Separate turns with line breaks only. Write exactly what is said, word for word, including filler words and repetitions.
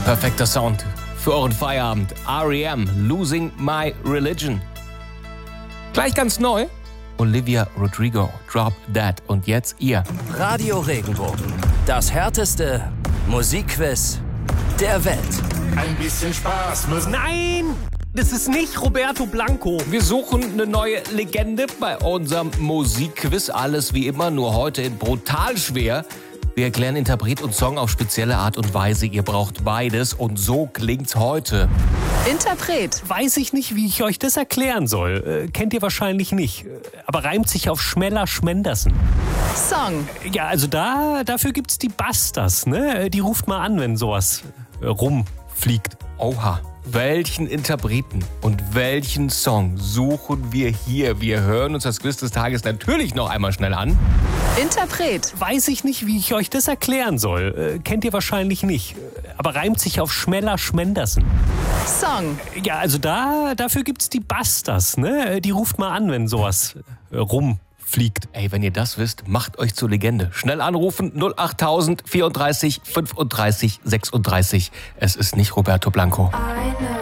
Perfekter Sound für euren Feierabend. R E M, Losing My Religion. Gleich ganz neu, Olivia Rodrigo, Drop Dead. Und jetzt ihr.
Radio Regenbogen, das härteste Musikquiz der Welt.
Ein bisschen Spaß müssen.
Nein, das ist nicht Roberto Blanco.
Wir suchen eine neue Legende bei unserem Musikquiz. Alles wie immer, nur heute in brutal schwer. Wir erklären Interpret und Song auf spezielle Art und Weise. Ihr braucht beides und so klingt's heute.
Interpret.
Weiß ich nicht, wie ich euch das erklären soll. Äh, kennt ihr wahrscheinlich nicht. Aber reimt sich auf Schmeller Schmendersen.
Song.
Ja, also da, dafür gibt's die Bastas, ne? Die ruft mal an, wenn sowas äh, rumfliegt.
Oha. Welchen Interpreten und welchen Song suchen wir hier? Wir hören uns das Quiz des Tages natürlich noch einmal schnell an.
Interpret.
Weiß ich nicht, wie ich euch das erklären soll. Äh, kennt ihr wahrscheinlich nicht. Aber reimt sich auf Schmeller Schmendersen.
Song.
Ja, also da, dafür gibt's die Bastas, ne? Die ruft mal an, wenn sowas äh, rumfliegt.
Ey, wenn ihr das wisst, macht euch zur Legende. Schnell anrufen, null acht tausend vierunddreißig fünfunddreißig sechsunddreißig. Es ist nicht Roberto Blanco.
I know.